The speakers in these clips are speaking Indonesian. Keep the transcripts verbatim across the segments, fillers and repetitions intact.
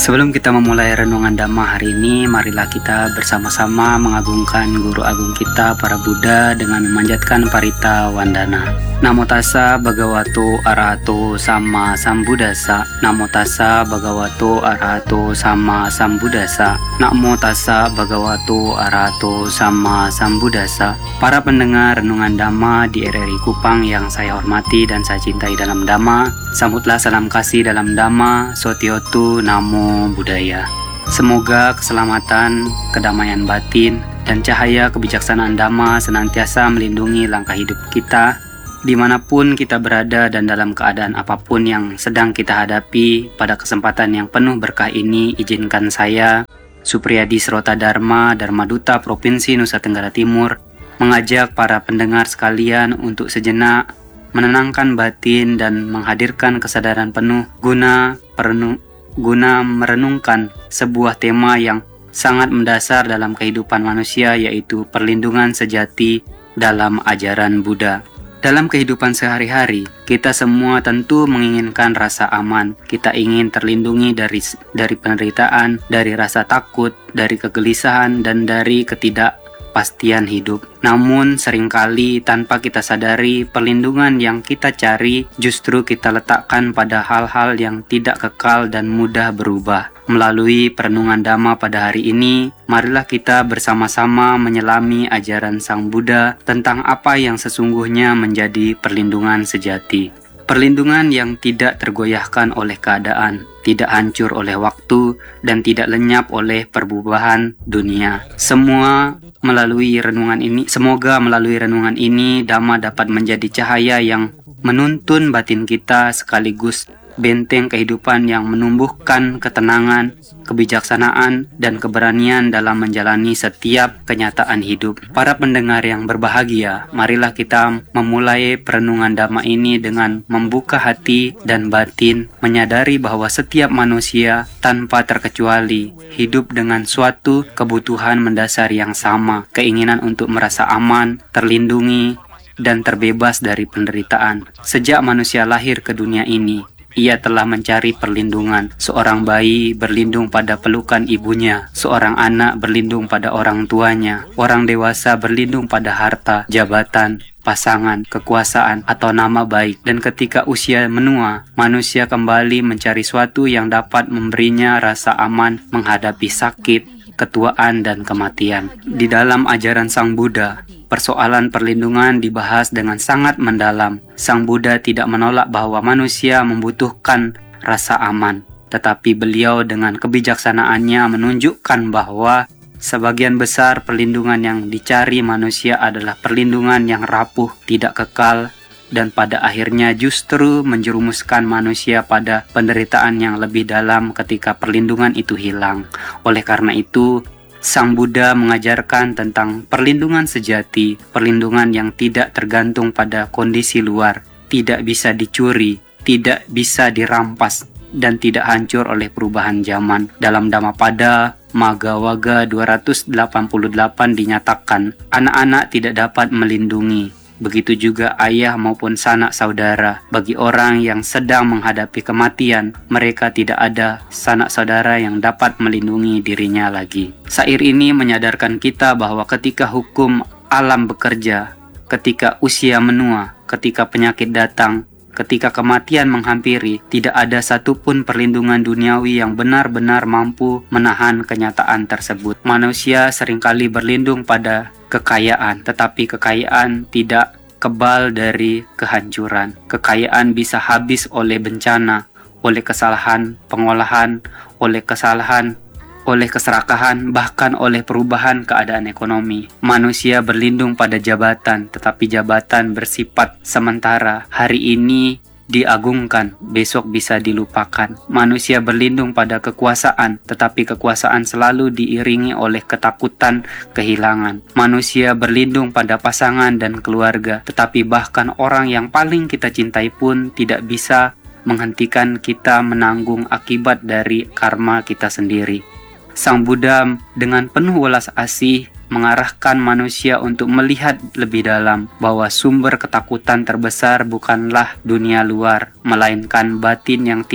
Sebelum kita memulai renungan Dhamma hari ini, marilah kita bersama-sama mengagungkan Guru Agung kita, para Buddha, dengan memanjatkan Parita Wandana. Namo tassa bhagavato arahato sama sambuddhassa. Namo tassa bhagavato arahato sama sambuddhassa. Namo tassa bhagavato arahato sama sambuddhassa. Para pendengar renungan Dhamma di R R I Kupang yang saya hormati dan saya cintai dalam Dhamma, sambutlah salam kasih dalam Dhamma, Sotiotu Namo Buddhaya. Semoga keselamatan, kedamaian batin, dan cahaya kebijaksanaan Dhamma senantiasa melindungi langkah hidup kita, dimanapun kita berada dan dalam keadaan apapun yang sedang kita hadapi. Pada kesempatan yang penuh berkah ini, izinkan saya, Supriyadi Srota Dharma, Dharma Duta Provinsi Nusa Tenggara Timur, mengajak para pendengar sekalian untuk sejenak menenangkan batin dan menghadirkan kesadaran penuh guna perenung, guna merenungkan sebuah tema yang sangat mendasar dalam kehidupan manusia, yaitu perlindungan sejati dalam ajaran Buddha. Dalam kehidupan sehari-hari, kita semua tentu menginginkan rasa aman. Kita ingin terlindungi dari dari penderitaan, dari rasa takut, dari kegelisahan, dan dari ketidakpastian hidup. Namun seringkali tanpa kita sadari, perlindungan yang kita cari justru kita letakkan pada hal-hal yang tidak kekal dan mudah berubah. Melalui perenungan Dhamma pada hari ini, marilah kita bersama-sama menyelami ajaran Sang Buddha tentang apa yang sesungguhnya menjadi perlindungan sejati. Perlindungan yang tidak tergoyahkan oleh keadaan, tidak hancur oleh waktu, dan tidak lenyap oleh perubahan dunia. Semua melalui renungan ini, semoga melalui renungan ini Dhamma dapat menjadi cahaya yang menuntun batin kita, sekaligus benteng kehidupan yang menumbuhkan ketenangan, kebijaksanaan, dan keberanian dalam menjalani setiap kenyataan hidup. Para pendengar yang berbahagia, marilah kita memulai perenungan Dhamma ini dengan membuka hati dan batin, menyadari bahwa setiap manusia tanpa terkecuali hidup dengan suatu kebutuhan mendasar yang sama, keinginan untuk merasa aman, terlindungi, dan terbebas dari penderitaan. Sejak manusia lahir ke dunia ini, ia telah mencari perlindungan. Seorang bayi berlindung pada pelukan ibunya, seorang anak berlindung pada orang tuanya, orang dewasa berlindung pada harta, jabatan, pasangan, kekuasaan, atau nama baik. Dan ketika usia menua, manusia kembali mencari suatu yang dapat memberinya rasa aman menghadapi sakit, ketuaan, dan kematian. Di dalam ajaran Sang Buddha, persoalan perlindungan dibahas dengan sangat mendalam. Sang Buddha tidak menolak bahwa manusia membutuhkan rasa aman, tetapi beliau dengan kebijaksanaannya menunjukkan bahwa sebagian besar perlindungan yang dicari manusia adalah perlindungan yang rapuh, tidak kekal, dan pada akhirnya justru menjerumuskan manusia pada penderitaan yang lebih dalam ketika perlindungan itu hilang. Oleh karena itu, Sang Buddha mengajarkan tentang perlindungan sejati, perlindungan yang tidak tergantung pada kondisi luar, tidak bisa dicuri, tidak bisa dirampas, dan tidak hancur oleh perubahan zaman. Dalam Dhammapada Maggawaga dua ratus delapan puluh delapan dinyatakan, anak-anak tidak dapat melindungi. Begitu juga ayah maupun sanak saudara. Bagi orang yang sedang menghadapi kematian, mereka tidak ada sanak saudara yang dapat melindungi dirinya lagi. Syair ini menyadarkan kita bahwa ketika hukum alam bekerja, ketika usia menua, ketika penyakit datang, ketika kematian menghampiri, tidak ada satupun perlindungan duniawi yang benar-benar mampu menahan kenyataan tersebut. Manusia seringkali berlindung pada kekayaan, tetapi kekayaan tidak kebal dari kehancuran. Kekayaan bisa habis oleh bencana, oleh kesalahan pengolahan, oleh kesalahan, oleh keserakahan, bahkan oleh perubahan keadaan ekonomi. Manusia berlindung pada jabatan, tetapi jabatan bersifat sementara. Hari ini diagungkan, besok bisa dilupakan. Manusia berlindung pada kekuasaan, tetapi kekuasaan selalu diiringi oleh ketakutan kehilangan. Manusia berlindung pada pasangan dan keluarga, tetapi bahkan orang yang paling kita cintai pun tidak bisa menghentikan kita menanggung akibat dari karma kita sendiri. Sang Buddha dengan penuh welas asih mengarahkan manusia untuk melihat lebih dalam bahwa sumber ketakutan terbesar bukanlah dunia luar, melainkan batin yang tidak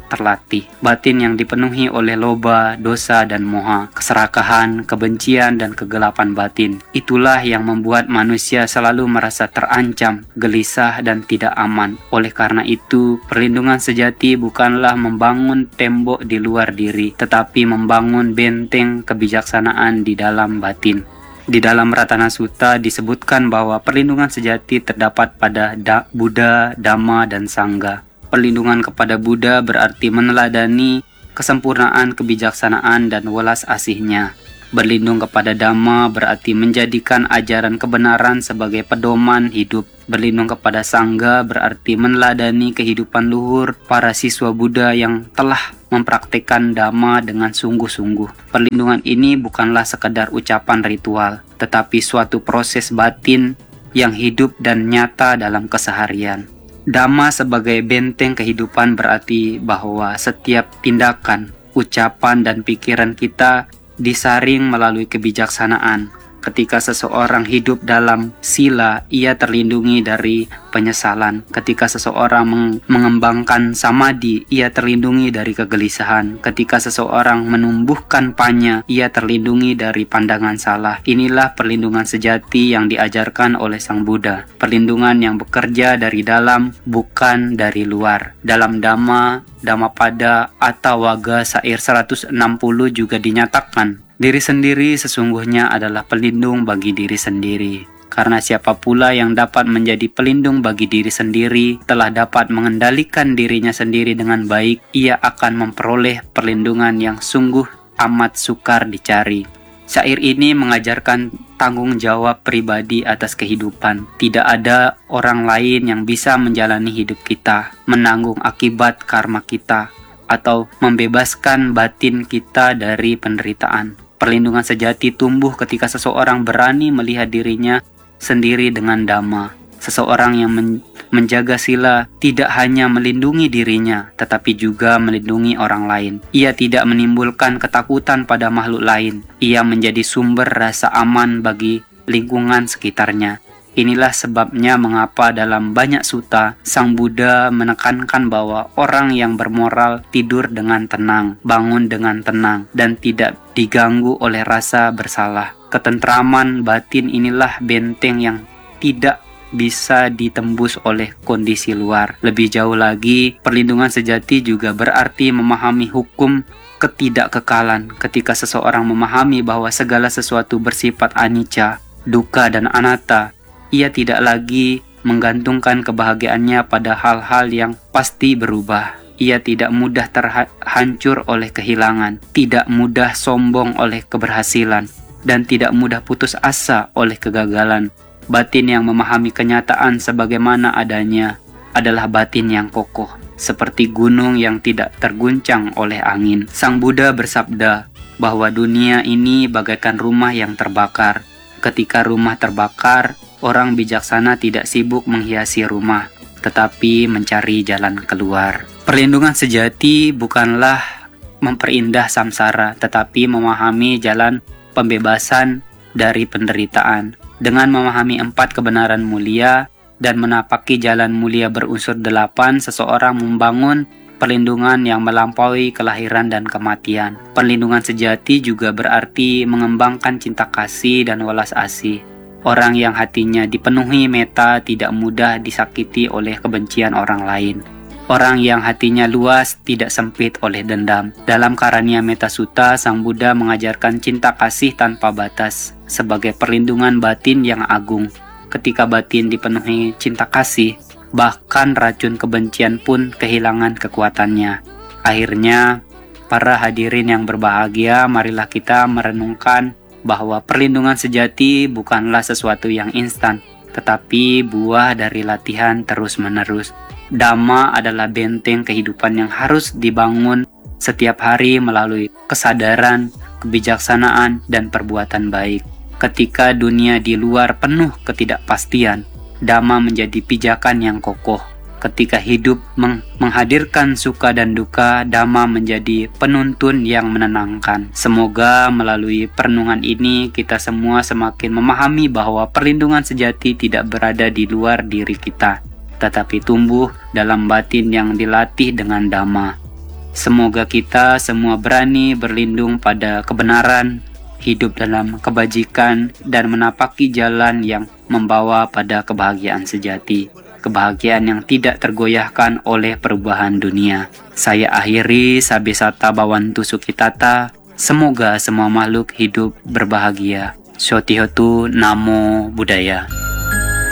terlatih. Batin yang dipenuhi oleh loba, dosa, dan moha, keserakahan, kebencian, dan kegelapan batin. Itulah yang membuat manusia selalu merasa terancam, gelisah, dan tidak aman. Oleh karena itu, perlindungan sejati bukanlah membangun tembok di luar diri, tetapi membangun benteng kebijaksanaan di dalam batin. Di dalam Ratana Sutta disebutkan bahwa perlindungan sejati terdapat pada da, Buddha, Dhamma, dan Sangha. Perlindungan kepada Buddha berarti meneladani kesempurnaan kebijaksanaan dan welas asihnya. Berlindung kepada Dhamma berarti menjadikan ajaran kebenaran sebagai pedoman hidup. Berlindung kepada Sangha berarti meneladani kehidupan luhur para siswa Buddha yang telah mempraktikkan Dhamma dengan sungguh-sungguh. Perlindungan ini bukanlah sekedar ucapan ritual, tetapi suatu proses batin yang hidup dan nyata dalam keseharian. Dhamma sebagai benteng kehidupan berarti bahwa setiap tindakan, ucapan, dan pikiran kita disaring melalui kebijaksanaan. Ketika seseorang hidup dalam sila, ia terlindungi dari penyesalan. Ketika seseorang meng- mengembangkan samadhi, ia terlindungi dari kegelisahan. Ketika seseorang menumbuhkan panya, ia terlindungi dari pandangan salah. Inilah perlindungan sejati yang diajarkan oleh Sang Buddha. Perlindungan yang bekerja dari dalam, bukan dari luar. Dalam Dhamma, Dhammapada atau Waga Sair seratus enam puluh juga dinyatakan, diri sendiri sesungguhnya adalah pelindung bagi diri sendiri. Karena siapa pula yang dapat menjadi pelindung bagi diri sendiri telah dapat mengendalikan dirinya sendiri dengan baik, ia akan memperoleh perlindungan yang sungguh amat sukar dicari. Syair ini mengajarkan tanggung jawab pribadi atas kehidupan. Tidak ada orang lain yang bisa menjalani hidup kita, menanggung akibat karma kita, atau membebaskan batin kita dari penderitaan. Perlindungan sejati tumbuh ketika seseorang berani melihat dirinya sendiri dengan Dhamma. Seseorang yang men- menjaga sila tidak hanya melindungi dirinya, tetapi juga melindungi orang lain. Ia tidak menimbulkan ketakutan pada makhluk lain. Ia menjadi sumber rasa aman bagi lingkungan sekitarnya. Inilah sebabnya mengapa dalam banyak sutta, Sang Buddha menekankan bahwa orang yang bermoral tidur dengan tenang, bangun dengan tenang, dan tidak diganggu oleh rasa bersalah. Ketentraman batin inilah benteng yang tidak bisa ditembus oleh kondisi luar. Lebih jauh lagi, perlindungan sejati juga berarti memahami hukum ketidakkekalan. Ketika seseorang memahami bahwa segala sesuatu bersifat anicca, dukkha, dan anatta, ia tidak lagi menggantungkan kebahagiaannya pada hal-hal yang pasti berubah. Ia tidak mudah terhancur oleh kehilangan, tidak mudah sombong oleh keberhasilan, dan tidak mudah putus asa oleh kegagalan. Batin yang memahami kenyataan sebagaimana adanya adalah batin yang kokoh, seperti gunung yang tidak terguncang oleh angin. Sang Buddha bersabda bahwa dunia ini bagaikan rumah yang terbakar. Ketika rumah terbakar, orang bijaksana tidak sibuk menghiasi rumah, tetapi mencari jalan keluar. Perlindungan sejati bukanlah memperindah samsara, tetapi memahami jalan pembebasan dari penderitaan. Dengan memahami empat kebenaran mulia dan menapaki jalan mulia berunsur delapan, seseorang membangun perlindungan yang melampaui kelahiran dan kematian. Perlindungan sejati juga berarti mengembangkan cinta kasih dan welas asih. Orang yang hatinya dipenuhi metta tidak mudah disakiti oleh kebencian orang lain. Orang yang hatinya luas tidak sempit oleh dendam. Dalam Karania Metta Sutta, Sang Buddha mengajarkan cinta kasih tanpa batas sebagai perlindungan batin yang agung. Ketika batin dipenuhi cinta kasih, bahkan racun kebencian pun kehilangan kekuatannya. Akhirnya, para hadirin yang berbahagia, marilah kita merenungkan bahwa perlindungan sejati bukanlah sesuatu yang instan, tetapi buah dari latihan terus-menerus. Dhamma adalah benteng kehidupan yang harus dibangun setiap hari melalui kesadaran, kebijaksanaan, dan perbuatan baik. Ketika dunia di luar penuh ketidakpastian, Dhamma menjadi pijakan yang kokoh. Ketika hidup meng- menghadirkan suka dan duka, Dhamma menjadi penuntun yang menenangkan. Semoga melalui perenungan ini kita semua semakin memahami bahwa perlindungan sejati tidak berada di luar diri kita, tetapi tumbuh dalam batin yang dilatih dengan Dhamma. Semoga kita semua berani berlindung pada kebenaran, hidup dalam kebajikan, dan menapaki jalan yang membawa pada kebahagiaan sejati. Kebahagiaan yang tidak tergoyahkan oleh perubahan dunia. Saya akhiri Sabisata Bawantu Sukitata. Semoga semua makhluk hidup berbahagia. Sotihotu Namo Buddhaya.